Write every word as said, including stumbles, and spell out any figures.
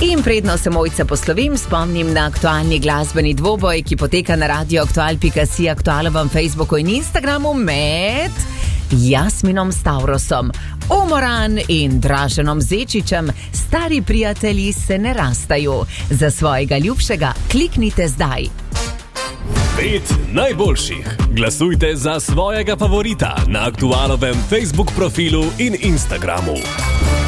In predno se Mojca poslovim, spomnim na aktualni glasbeni dvoboj, ki poteka na radio aktual pika si, aktualovem Facebooku in Instagramu med Jasminom Stavrosom, Omoran in Draženom Zečičem. Stari prijatelji se ne rastajo. Za svojega ljubšega kliknite zdaj. Pet najboljših. Glasujte za svojega favorita na aktualovem Facebook profilu in Instagramu.